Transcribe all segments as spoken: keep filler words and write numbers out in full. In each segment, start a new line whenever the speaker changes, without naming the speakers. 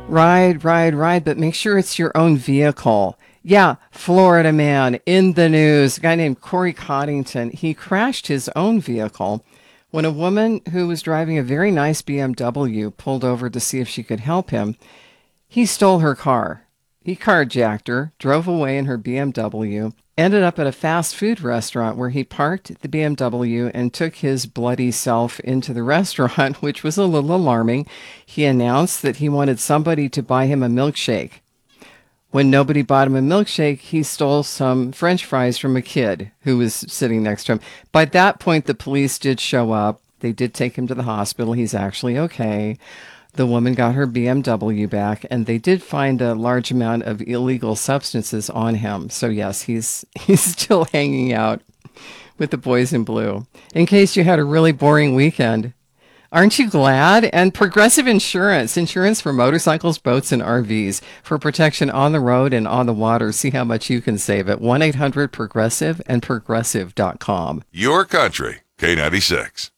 Right, right, right. But make sure it's your own vehicle. Yeah, Florida man in the news, a guy named Corey Coddington. He crashed his own vehicle when a woman who was driving a very nice B M W pulled over to see if she could help him. He stole her car. He carjacked her, drove away in her B M W, ended up at a fast food restaurant where he parked the B M W and took his bloody self into the restaurant, which was a little alarming. He announced that he wanted somebody to buy him a milkshake. When nobody bought him a milkshake, he stole some French fries from a kid who was sitting next to him. By that point, the police did show up. They did take him to the hospital. He's actually okay. The woman got her B M W back, and they did find a large amount of illegal substances on him. So yes, he's he's still hanging out with the boys in blue. In case you had a really boring weekend, aren't you glad? And Progressive Insurance, insurance for motorcycles, boats, and R Vs for protection on the road and on the water. See how much you can save at one eight hundred progressive and progressive dot com.
Your country, K ninety-six.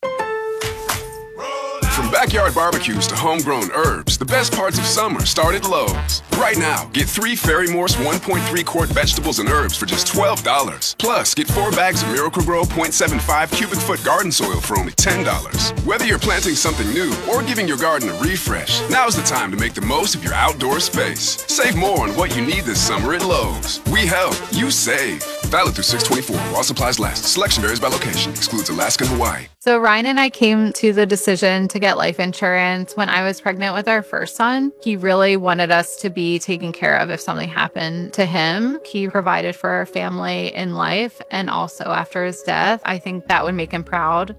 From backyard barbecues to homegrown herbs, the best parts of summer start at Lowe's. Right now, get three Fairy Morse one point three quart vegetables and herbs for just twelve dollars. Plus, get four bags of Miracle-Gro point seven five cubic foot garden soil for only ten dollars. Whether you're planting something new or giving your garden a refresh, now's the time to make the most of your outdoor space. Save more on what you need this summer at Lowe's. We help, you save. Valid through six twenty-four while supplies last. Selection varies by location. Excludes Alaska and Hawaii.
So Ryan and I came to the decision to get life insurance when I was pregnant with our first son. He really wanted us to be taken care of if something happened to him. He provided for our family in life and also after his death. I think that would make him proud.